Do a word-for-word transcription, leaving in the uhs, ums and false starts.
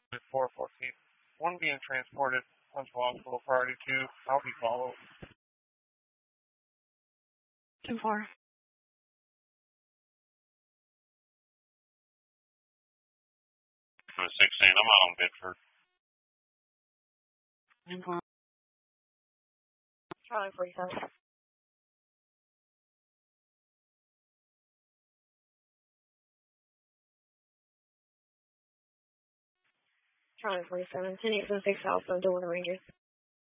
four fourteen. One being transported onto hospital. Priority two. I'll be followed. Two four. sixteen. I'm out on Bedford. Two four. Charlie forty-seven. Charlie forty-seven. ten eight seven six Alpha, Door to Rangers.